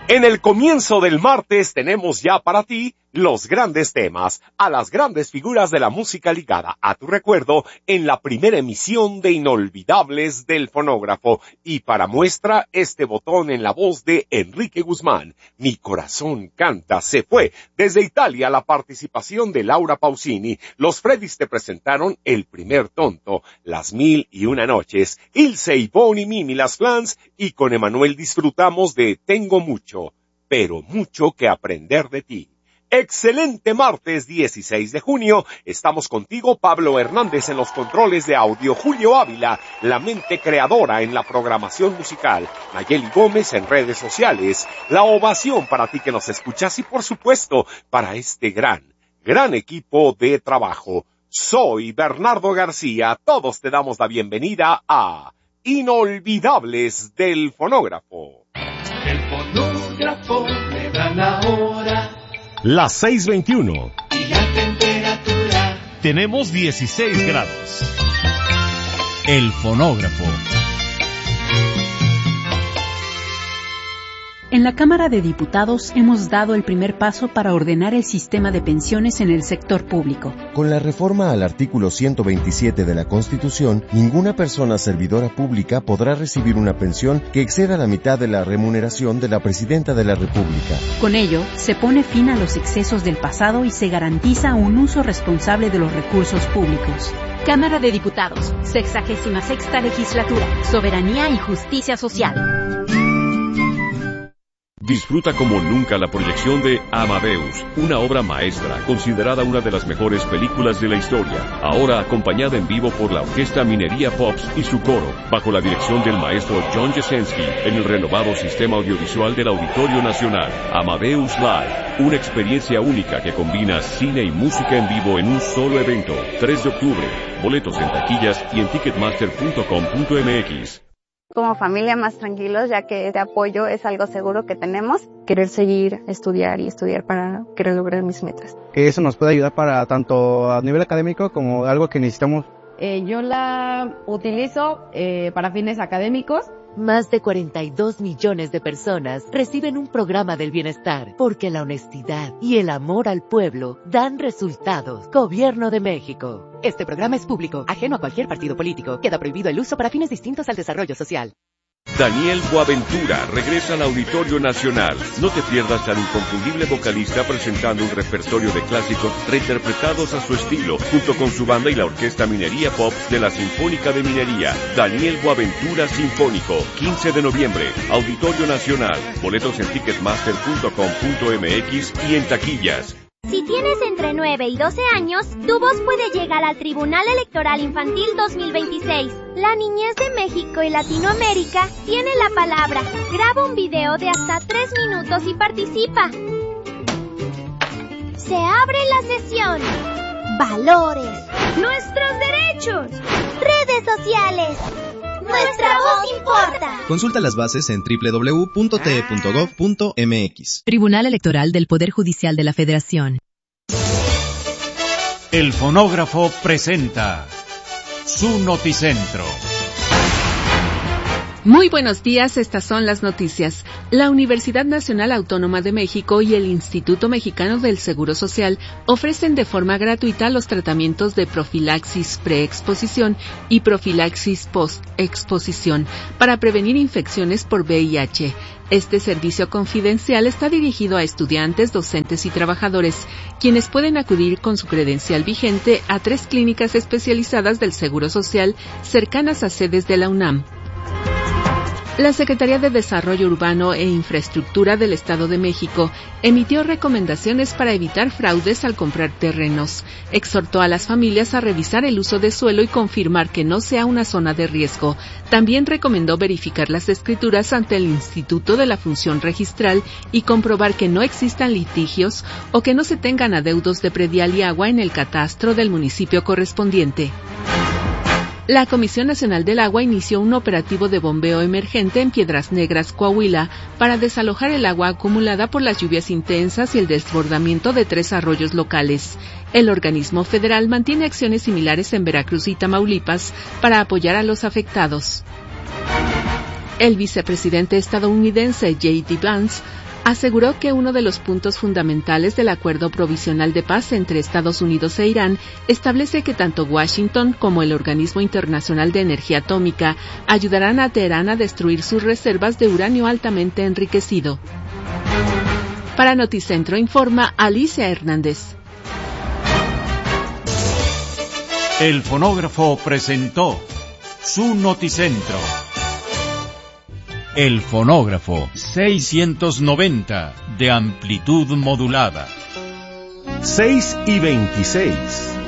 En el comienzo del martes tenemos ya para ti los grandes temas, a las grandes figuras de la música ligada a tu recuerdo en la primera emisión de Inolvidables del Fonógrafo. Y para muestra, este botón en la voz de Enrique Guzmán. Mi corazón canta, se fue. Desde Italia la participación de Laura Pausini. Los Freddys te presentaron El Primer Tonto, Las Mil y Una Noches, Ilse y Bonnie Mimi Las Flans, y con Emanuel disfrutamos de Tengo mucho, pero mucho que aprender de ti. Excelente martes 16 de junio, estamos contigo Pablo Hernández en los controles de audio, Julio Ávila, la mente creadora en la programación musical, Nayeli Gómez en redes sociales, la ovación para ti que nos escuchas y por supuesto para este gran equipo de trabajo. Soy Bernardo García, todos te damos la bienvenida a Inolvidables del Fonógrafo. El fonógrafo me da la hora. Las 6:21. Y la temperatura. Tenemos 16 grados. El fonógrafo. En la Cámara de Diputados hemos dado el primer paso para ordenar el sistema de pensiones en el sector público. Con la reforma al artículo 127 de la Constitución, ninguna persona servidora pública podrá recibir una pensión que exceda la mitad de la remuneración de la Presidenta de la República. Con ello, se pone fin a los excesos del pasado y se garantiza un uso responsable de los recursos públicos. Cámara de Diputados, 66ª Legislatura, Soberanía y Justicia Social. Disfruta como nunca la proyección de Amadeus, una obra maestra, considerada una de las mejores películas de la historia, ahora acompañada en vivo por la Orquesta Minería Pops y su coro, bajo la dirección del maestro John Jasenski, en el renovado sistema audiovisual del Auditorio Nacional. Amadeus Live, una experiencia única que combina cine y música en vivo en un solo evento. 3 de octubre, boletos en taquillas y en ticketmaster.com.mx. Como familia más tranquilos, ya que este apoyo es algo seguro que tenemos. Querer seguir, estudiar para querer lograr mis metas. Que eso nos puede ayudar para tanto a nivel académico como algo que necesitamos. Yo la utilizo para fines académicos. Más de 42 millones de personas reciben un programa del bienestar porque la honestidad y el amor al pueblo dan resultados. Gobierno de México. Este programa es público, ajeno a cualquier partido político. Queda prohibido el uso para fines distintos al desarrollo social. Daniel Boaventura regresa al Auditorio Nacional. No te pierdas al inconfundible vocalista presentando un repertorio de clásicos reinterpretados a su estilo, junto con su banda y la Orquesta Minería Pops de la Sinfónica de Minería. Daniel Boaventura Sinfónico, 15 de noviembre, Auditorio Nacional. Boletos en ticketmaster.com.mx y en taquillas. Si tienes entre 9 y 12 años, tu voz puede llegar al Tribunal Electoral Infantil 2026. La niñez de México y Latinoamérica tiene la palabra. Graba un video de hasta 3 minutos y participa. Se abre la sesión. Valores. Nuestros derechos. Redes sociales. Nuestra voz importa. Consulta las bases en www.te.gov.mx. Tribunal Electoral del Poder Judicial de la Federación. El fonógrafo presenta su noticentro. Muy buenos días, estas son las noticias. La Universidad Nacional Autónoma de México y el Instituto Mexicano del Seguro Social ofrecen de forma gratuita los tratamientos de profilaxis preexposición y profilaxis postexposición para prevenir infecciones por VIH. Este servicio confidencial está dirigido a estudiantes, docentes y trabajadores, quienes pueden acudir con su credencial vigente a 3 clínicas especializadas del Seguro Social cercanas a sedes de la UNAM. La Secretaría de Desarrollo Urbano e Infraestructura del Estado de México emitió recomendaciones para evitar fraudes al comprar terrenos. Exhortó a las familias a revisar el uso de suelo y confirmar que no sea una zona de riesgo. También recomendó verificar las escrituras ante el Instituto de la Función Registral y comprobar que no existan litigios o que no se tengan adeudos de predial y agua en el catastro del municipio correspondiente. La Comisión Nacional del Agua inició un operativo de bombeo emergente en Piedras Negras, Coahuila, para desalojar el agua acumulada por las lluvias intensas y el desbordamiento de 3 arroyos locales. El organismo federal mantiene acciones similares en Veracruz y Tamaulipas para apoyar a los afectados. El vicepresidente estadounidense J.D. Vance aseguró que uno de los puntos fundamentales del acuerdo provisional de paz entre Estados Unidos e Irán establece que tanto Washington como el Organismo Internacional de Energía Atómica ayudarán a Teherán a destruir sus reservas de uranio altamente enriquecido. Para Noticentro informa Alicia Hernández. El fonógrafo presentó su Noticentro. El fonógrafo 690 de amplitud modulada. 6:26.